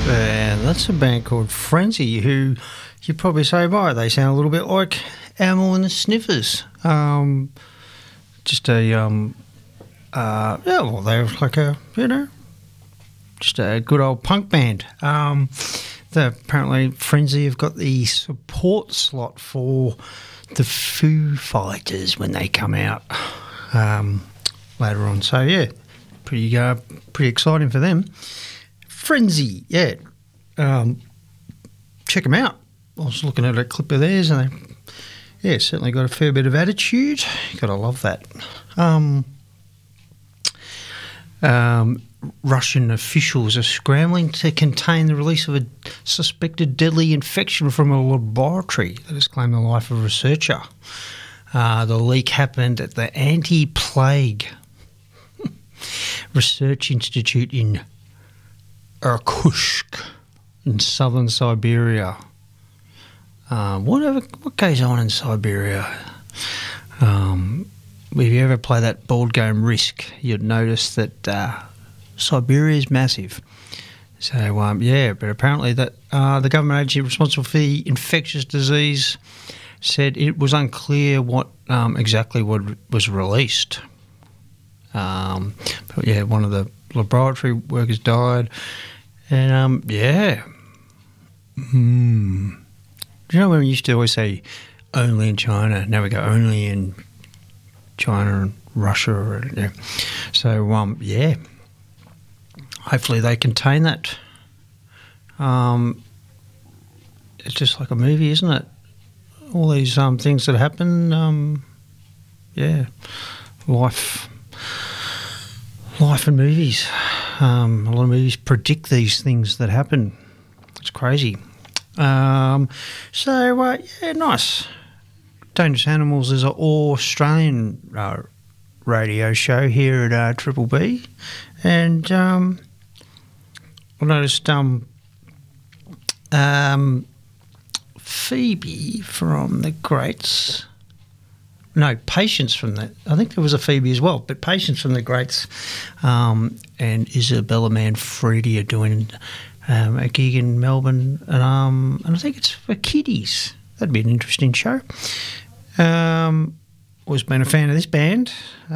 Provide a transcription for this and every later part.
And that's a band called Frenzy, who you probably say, right, they sound a little bit like Amyl and the Sniffers. Just a, they're like a, just a good old punk band. Apparently Frenzy have got the support slot for the Foo Fighters when they come out later on. So, yeah, pretty exciting for them. Frenzy, yeah. Check them out. I was looking at a clip of theirs and they, certainly got a fair bit of attitude. You got to love that. Russian officials are scrambling to contain the release of a suspected deadly infection from a laboratory that has claimed the life of a researcher. The leak happened at the Anti-Plague Research Institute in Irkutsk in southern Siberia. What goes on in Siberia? If you ever play that board game Risk, you'd notice that Siberia is massive. So, but apparently that the government agency responsible for the infectious disease said it was unclear what exactly was released. One of the laboratory workers died. And, Do you know when we used to always say only in China? Now we go only in China and Russia. So, hopefully they contain that. It's just like a movie, isn't it? All these things that happen, life and movies. A lot of movies predict these things that happen. It's crazy. Nice. Dangerous Animals is an all-Australian radio show here at Triple B. And I noticed Phoebe from The Greats. No, Patience from the... I think there was a Phoebe as well, but Patience from The Greats and Isabella Manfredi are doing a gig in Melbourne. And I think it's for kiddies. That'd be an interesting show. Always been a fan of this band.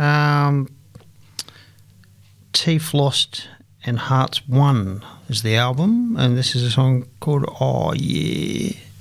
Teeth Lost and Hearts Won is the album, and this is a song called Oh Yeah.